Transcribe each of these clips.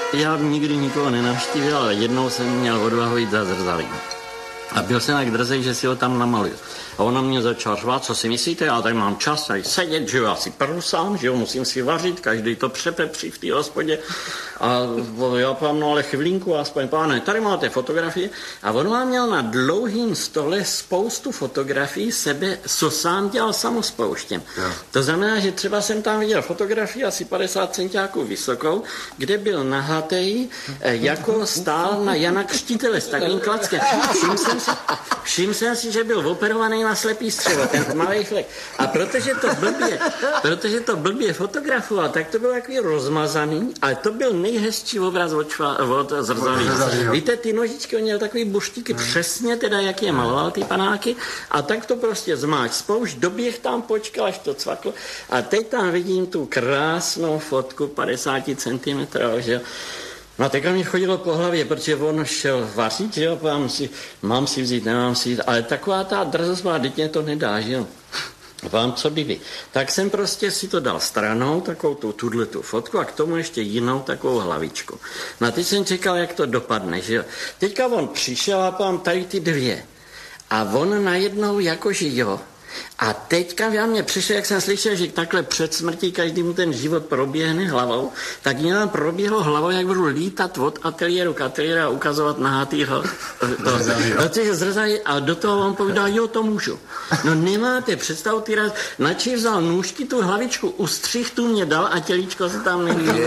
Já nikdy nikoho nenavštívil, ale jednou jsem měl odvahu jít za zrcadlím. A byl jsem tak drzej, že si ho tam namaluju. A ona mě začala řvát, co si myslíte, já tady mám čas tady sedět, že jo, já si prusám, že jo, musím si vařit, každý to přepepří v té hospodě. A já pám, no ale chvilinku, aspoň páne, tady máte fotografie. A on vám měl na dlouhým stole spoustu fotografií sebe, co sám dělal samospouštěm. Ja. To znamená, že třeba jsem tam viděl fotografii asi 50 centiáků vysokou, kde byl nahatej, jako stál na Jana Křtitele s takovým klackem. Všiml jsem si, že byl operovaný na slepý střevo, ten malý flek. A protože to blbě fotografoval, tak to bylo takový rozmazaný, ale to byl nejhezčí obraz od zrcadla. Víte, ty nožičky, on měl takový buštíky přesně, teda jak je maloval ty panáky, a tak to prostě zmáč spoušť, doběh tam, počkal, až to cvaklo. A teď tam vidím tu krásnou fotku 50 cm, že jo. No a teďka mi chodilo po hlavě, protože on šel vařit, že jo, mám si vzít, nemám si vzít, ale taková ta drzost má, teď mě to nedá, že jo. Vám co by vy. Tak jsem prostě si to dal stranou, takovou tu fotku a k tomu ještě jinou takovou hlavičku. No a teď jsem čekal, jak to dopadne, že jo. Teďka on přišel a pám tady ty dvě. A on najednou jakože jo. A teďka mě přišel, jak jsem slyšel, že takhle před smrtí každý mu ten život proběhne hlavou, tak mě tam proběhlo hlavou, jak budu lítat od ateliéru k ateliéru a ukazovat nahatýho zrcadla. A do toho on povídal, jo, to můžu. No nemáte představu, ty raz, načí vzal nůžky, tu hlavičku ustřih, tu mě dal a tělíčko se tam neví.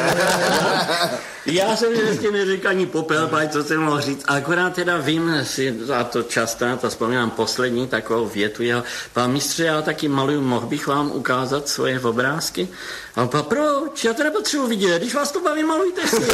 Já jsem ještě neřekl ani popel, co jsem mohl říct. Akorát teda vím si, a to často na to vzpomínám, poslední takovou větu jeho. Pán mistře, já taky maluju, mohl bych vám ukázat svoje obrázky? A on pán, proč? Já to nepotřebuji vidět, když vás to baví, malujte si.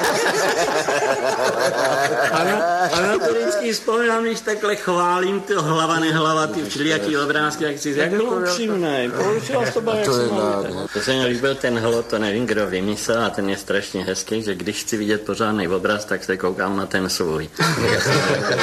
A na to vždycky vzpomínám, když takhle chválím ty hlava, nehlava, ty všelijaký obrázky, jak bylo upřímnej, proč vás to baví, jak se malujte. To se mi líbil ten hlot, to nevím, kdo vymyslel, a ten je strašně hezký, že když chci vidět pořádný obraz, tak se koukám na ten svůj.